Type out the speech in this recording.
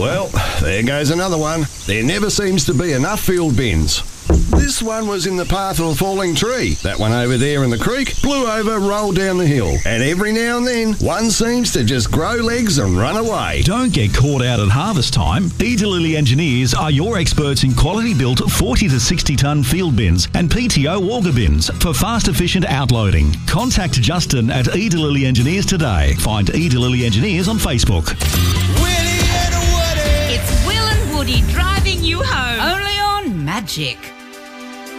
Well, there goes another one. There never seems to be enough field bins. This one was in the path of a falling tree. That one over there in the creek blew over, rolled down the hill. And every now and then, one seems to just grow legs and run away. Don't get caught out at harvest time. Edelily Engineers are your experts in quality-built 40 to 60-tonne field bins and PTO auger bins for fast, efficient outloading. Contact Justin at Edelily Engineers today. Find Edelily Engineers on Facebook. It's Will and Woody driving you home. Only on Magic.